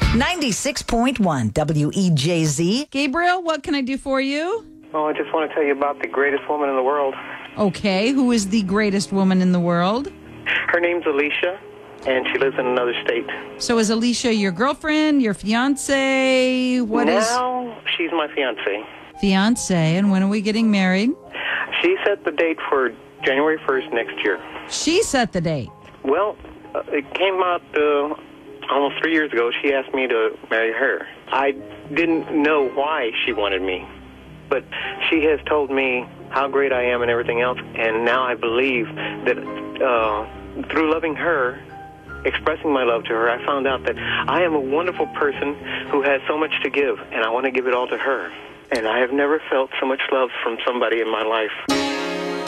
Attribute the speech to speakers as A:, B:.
A: 96.1 WEJZ.
B: Gabriel, what can I do for you?
C: Oh, I just want to tell you about the greatest woman in the world.
B: Okay, who is the greatest woman in the world?
C: Her name's Alicia, and she lives in another state.
B: So is Alicia your girlfriend, your fiance?
C: Now, she's my fiance.
B: Fiance, and when are we getting married?
C: She set the date for January 1st next year.
B: She set the date.
C: Well, it came out almost 3 years ago. She asked me to marry her. I didn't know why she wanted me, but she has told me how great I am and everything else, and now I believe that through loving her, expressing my love to her, I found out that I am a wonderful person who has so much to give, and I want to give it all to her. And I have never felt so much love from somebody in my life.